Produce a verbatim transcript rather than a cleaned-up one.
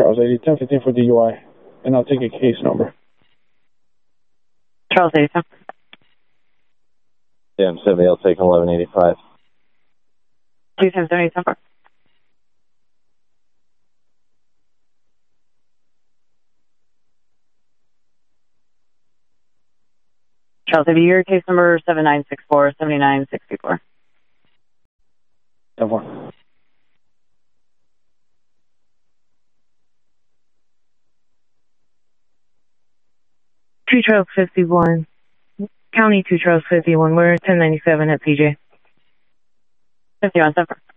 Charles eighty, ten fifteen for D U I, and I'll take a case number. Charles eighty, ten. Yeah, I'm seventy, I'll take eleven eighty-five. Two times seventy, ten four. Charles eighty, your case number seven nine six four, seven nine six four. ten four. Two Charles fifty-one. County two Charles fifty-one. We're ten ninety-seven at P J. fifty-one, ten four.